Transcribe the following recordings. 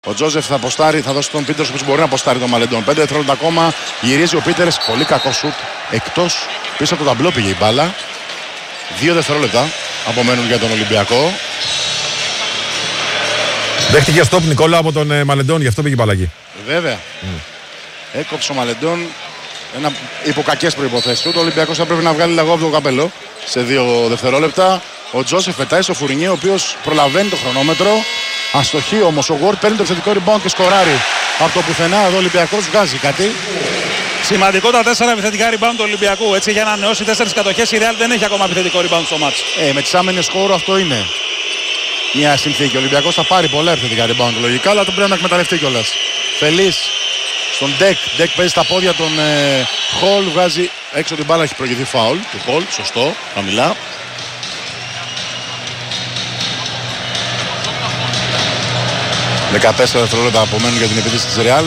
Ο Τζόζεφ θα αποστάρει, θα δώσει τον Πίτερς που μπορεί να αποστάρει τον Μαλεντόν. 5 δευτερόλεπτα ακόμα. Γυρίζει ο Πίτερς. Πολύ κακό σουτ. Εκτός πίσω από το ταμπλό πήγε η μπάλα. 2 δευτερόλεπτα απομένουν για τον Ολυμπιακό. Δέχτηκε στόπ Νικόλα από τον Μαλεντόν, γι' αυτό πήγε η μπάλα εκεί. Βέβαια. Έκοψε ο Μαλεντόν υπό κακές προϋποθέσεις. Ο Ολυμπιακός θα πρέπει να βγάλει λαγό από το καπέλο σε 2 δευτερόλεπτα. Ο Τζόσεφ πετάει στο Φουρνιέ, ο οποίος προλαβαίνει το χρονόμετρο. Αστοχή όμως. Ο Γουόρντ παίρνει το επιθετικό rebound και σκοράρει. Από το πουθενά εδώ ο Ολυμπιακός βγάζει κάτι. Σημαντικό τα 4 επιθετικά rebound του Ολυμπιακού. Έτσι για να ανανεώσει 4 κατοχές η Real δεν έχει ακόμα επιθετικό rebound στο μάτς. Με τις άμυνες χώρου αυτό είναι μια συνθήκη. Ο Ολυμπιακός θα πάρει πολλά επιθετικά rebound λογικά, αλλά τον πρέπει να εκμεταλλευτεί κιόλας. Φελής στον Ντεκ. Ντεκ παίζει στα πόδια τον Χολ. Βγάζει έξω την μπάλα, έχει προηγηθεί φάουλ του Χολ. Σωστό, χαμηλά. 14 δευτερόλεπτα απομένουν για την επίθεση της Real.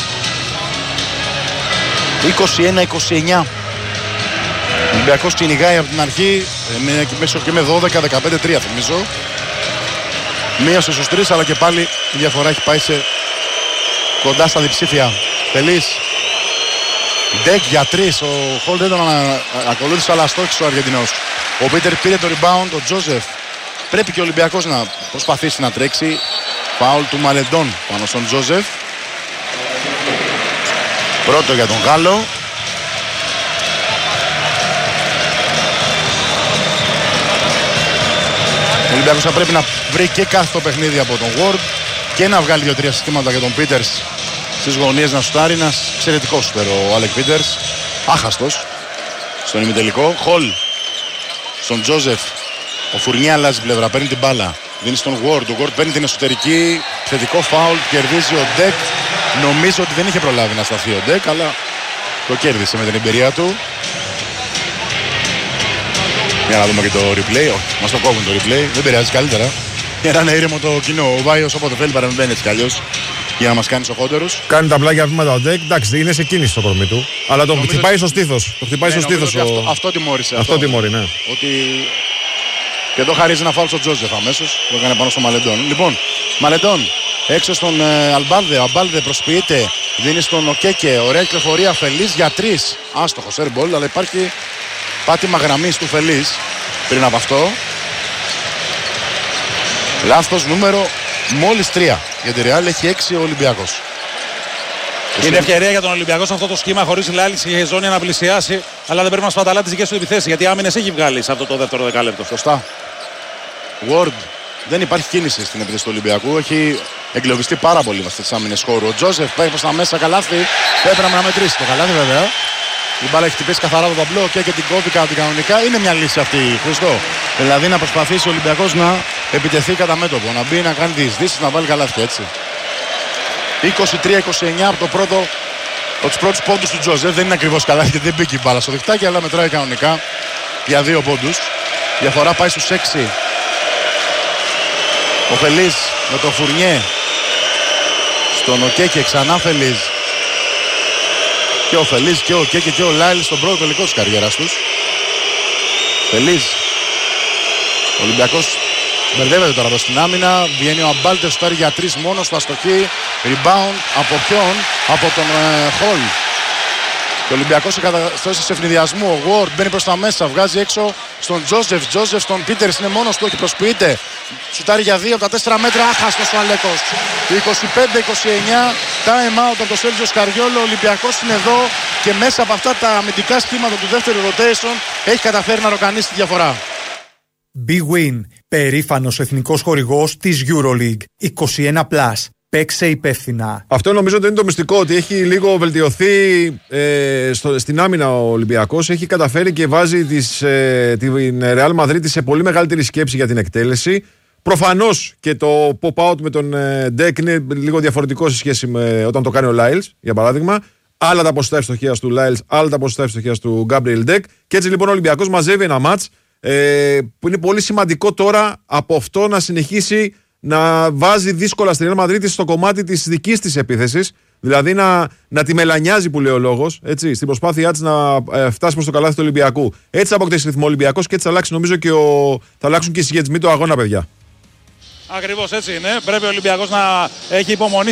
21-29. Ο Ολυμπιακός κυνηγάει από την αρχή μέσω και με 12-15-3 θυμίζω. Μείωσε στους 3, αλλά και πάλι η διαφορά έχει πάει σε κοντά στα διψήφια. Τελής. Ντεκ για 3. Ο Χολ δεν τον ακολούθησε, αλλά αστόχησε ο Αργεντινός. Ο Πίτερ πήρε το rebound. Ο Τζόζεφ πρέπει και ο Ολυμπιακός να προσπαθήσει να τρέξει. Φάουλ του Μαλεντόν πάνω στον Τζόζεφ. Πρώτο για τον Γάλλο. Ο Ολυμπιακός θα πρέπει να βρει και κάθε το παιχνίδι από τον Ward και να βγάλει 2-3 συστήματα για τον Πίτερς στις γωνίες να σουτάρει. Ένας εξαιρετικός σουτέρ ο Άλεκ Πίτερς. Άχαστος στον ημιτελικό. Χολ στον Τζόζεφ. Ο Φουρνιέ αλλάζει πλευρά, παίρνει την μπάλα. Δίνει στον Ward. Ο Ward παίρνει την εσωτερική. Θετικό φάουλ. Κερδίζει ο Ντεκ. Νομίζω ότι δεν είχε προλάβει να σταθεί ο Ντεκ, αλλά το κέρδισε με την εμπειρία του. Για να δούμε και το replay. Όχι, μας το κόβουν το replay. Δεν πειράζει, καλύτερα. Για να είναι ήρεμο το κοινό. Ο Βάιος όποτε θέλει παρεμβαίνει έτσι κι αλλιώς. Για να μας κάνει σοχότερους. Κάνει τα πλάγια βήματα ο Ντεκ. Εντάξει, είναι σε κίνηση το κορμί του. Αλλά το χτυπάει στο στήθος. Το χτυπάει στο στήθος. Αυτό τιμώρησε. Αυτό τιμώρει, ναι. Ότι... Και εδώ χαρίζει ένα φάουλ στον Τζόζεφ αμέσως. Το έκανε πάνω στο Μαλεντόν. Λοιπόν, Μαλεντόν έξω στον Αλμπάλδε. Ο Αλμπάλδε προσποιείται. Δίνει στον Οκέκε. Ωραία κυκλοφορία. Φελής για 3. Άστοχος airball, αλλά υπάρχει πάτημα γραμμής του Φελής πριν από αυτό. Λάθος νούμερο μόλις 3. Για τη Real έχει 6 ο Ολυμπιακός. Είναι ευκαιρία για τον Ολυμπιακό σε αυτό το σχήμα χωρίς Λάλης και ζώνη να πλησιάσει. Αλλά δεν πρέπει να σπαταλά τις δικές του επιθέσεις, γιατί άμυνες έχει βγάλει σε αυτό το δεύτερο δεκάλεπτο. Σωστά. Ward. Δεν υπάρχει κίνηση στην επίθεση του Ολυμπιακού. Έχει εγκλωβιστεί πάρα πολύ με αυτές τις άμυνες χώρου. Ο Τζόζεφ πάει προς τα μέσα, καλάθι. Πρέπει να μετρήσει το καλάθι βέβαια. Η μπάλα έχει χτυπήσει καθαρά το ταμπλό και την κόβει κανονικά. Είναι μια λύση αυτή, Χριστό. Δηλαδή να προσπαθήσει ο Ολυμπιακός να επιτεθεί κατά μέτωπο. Να μπει, να κάνει διεισδύσεις, να βάλει καλάθι έτσι. 23-29 από το πρώτο. Από τους πρώτους πόντους του Τζόζεφ. Δεν είναι ακριβώς καλάθι γιατί δεν μπήκε η μπάλα στο διχτάκι, αλλά μετράει κανονικά για 2 πόντους. Η διαφορά πάει στους 6. Ο Φελής με τον Φουρνιέ. Στον Οκέκε ξανά Φελής. Και ο Φελής και ο Οκέκε και ο Λάιλ στον πρώτο τελικό της καριέρας τους. Φελής. Ο Ολυμπιακός μπερδεύεται τώρα εδώ στην άμυνα. Βγαίνει ο Αμπάλτε, σουτάρει για 3 μόνο στο αστοχή. Rebound από ποιον? Από τον Χολ. Και ο Ολυμπιακός σε καταστάσεις ευνηδιασμού. Ο Ward μπαίνει προς τα μέσα, βγάζει έξω στον Τζόζεφ. Τζόζεφ στον Πίτερς είναι μόνος του, όχι προσποιείται. Σουτάρει για 2 από τα 4 μέτρα, άχαστος ο Αλέκος. 25-29, time out από τον Σέρτζιο Σκαριόλο. Ο Ολυμπιακός είναι εδώ και μέσα από αυτά τα αμυντικά σχήματα του δεύτερου rotation έχει καταφέρει να ροκανίσει τη διαφορά. Big Win, περήφανος εθνικός χορηγός της EuroLeague. 21+. Παίξε υπεύθυνα. Αυτό νομίζω ότι είναι το μυστικό, ότι έχει λίγο βελτιωθεί στην άμυνα ο Ολυμπιακός. Έχει καταφέρει και βάζει την Real Madrid σε πολύ μεγαλύτερη σκέψη για την εκτέλεση. Προφανώς και το pop-out με τον Ντεκ είναι λίγο διαφορετικό σε σχέση με όταν το κάνει ο Lyles, για παράδειγμα. Άλλα τα ποσοστά ευστοχίας του Lyles, άλλα τα ποσοστά ευστοχίας του Gabriel Ντεκ. Και έτσι λοιπόν ο Ολυμπιακός μαζεύει ένα μάτς που είναι πολύ σημαντικό τώρα από αυτό να συνεχίσει να βάζει δύσκολα στη Real Madrid στο κομμάτι της δικής της επίθεσης. Δηλαδή να τη μελανιάζει που λέει ο λόγος, στην προσπάθειά της να φτάσει προς το καλάθι του Ολυμπιακού. Έτσι θα αποκτήσει ρυθμό ο Ολυμπιακός και έτσι θα αλλάξει νομίζω και θα αλλάξουν και οι συγγενισμοί του αγώνα, παιδιά. Ακριβώς έτσι είναι. Πρέπει ο Ολυμπιακός να έχει υπομονή